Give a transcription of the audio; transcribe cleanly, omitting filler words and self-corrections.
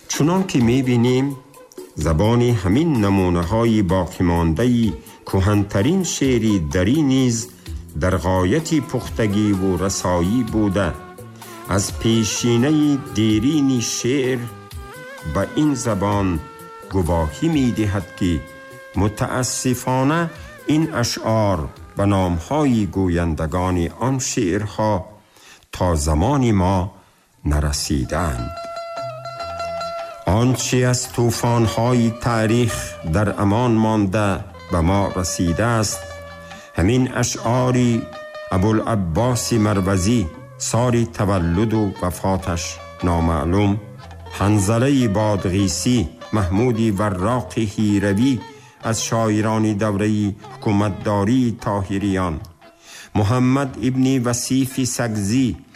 چنان که می‌بینیم زبان همین نمونه‌های باقی مانده کهن‌ترین شعری دری نیز در غایت پختگی و رسایی بوده. از پیشینه دیرین شعر به این زبان گواهی می‌دهد که متاسفانه این اشعار به نام‌های گویندگان آن شعرها تا زمان ما نرسیدند. آنچه از طوفان‌های تاریخ در امان مانده به ما رسیده است همین اشعاری ابوالعباس مروزی، سال تولد و وفاتش نامعلوم، حنظله بادغیسی، محمود وراق هیروی از شاعران دوره حکومتداری طاهریان، محمد ابن وصیف سگزی